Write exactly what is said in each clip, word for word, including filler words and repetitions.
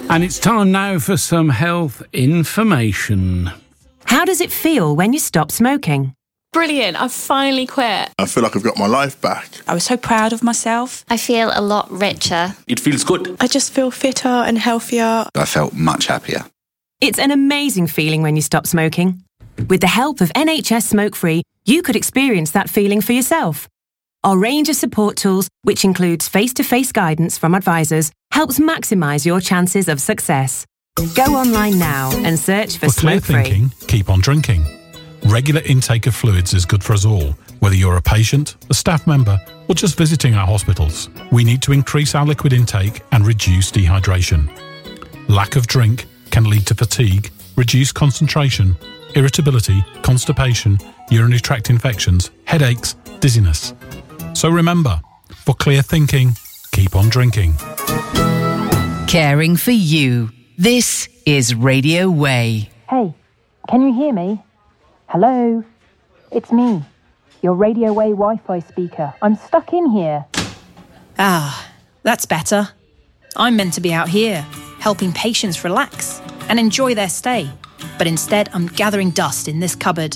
And it's time now for some health information. How does it feel when you stop smoking? Brilliant, I've finally quit. I feel like I've got my life back. I was so proud of myself. I feel a lot richer. It feels good. I just feel fitter and healthier. I felt much happier. It's an amazing feeling when you stop smoking. With the help of N H S Smoke Free, you could experience that feeling for yourself. Our range of support tools, which includes face-to-face guidance from advisors, helps maximise your chances of success. Go online now and search for, for clear Smoke Free. thinking, keep on drinking. Regular intake of fluids is good for us all, whether you're a patient, a staff member, or just visiting our hospitals. We need to increase our liquid intake and reduce dehydration. Lack of drink can lead to fatigue, reduced concentration, irritability, constipation, urinary tract infections, headaches, dizziness. So remember, for clear thinking, keep on drinking. Caring for you. This is Radio Way. Hey, can you hear me? Hello? It's me, your Radio Way Wi-Fi speaker. I'm stuck in here. Ah, that's better. I'm meant to be out here, helping patients relax and enjoy their stay. But instead, I'm gathering dust in this cupboard.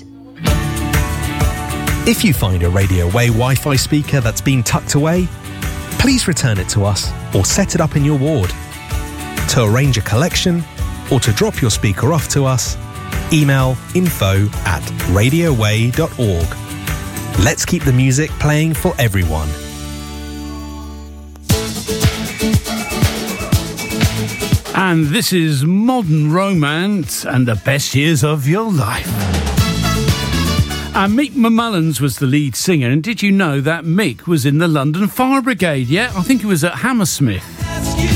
If you find a Radio Way Wi-Fi speaker that's been tucked away, please return it to us or set it up in your ward. To arrange a collection or to drop your speaker off to us, email info at radioway dot org. Let's keep the music playing for everyone. And this is Modern Romance and the Best Years of Your Life. And Mick McMullins was the lead singer, and did you know that Mick was in the London Fire Brigade? Yeah, I think he was at Hammersmith.